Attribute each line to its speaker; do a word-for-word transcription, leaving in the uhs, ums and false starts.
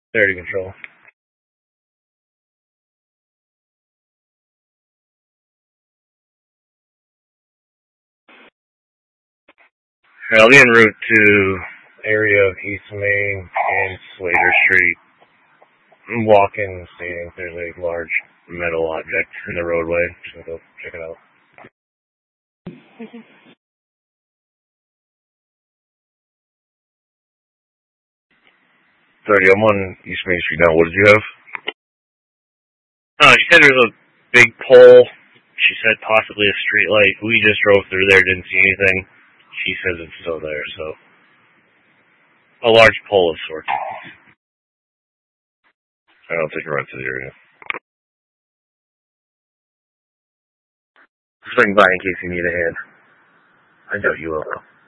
Speaker 1: Thirty control. I'll be en route to area of East Main and Slater Street. I'm walking, seeing if there's a large metal object in the roadway. Just gonna go check it out. thirty, I'm on East Main Street now. What did you have? Oh, she said there was a big pole. She said possibly a street light. We just drove through there, didn't see anything. She says it's still there, so. A large pole of sorts. I'll take a ride to the area. Swing by in case you need a hand. I doubt you will, though.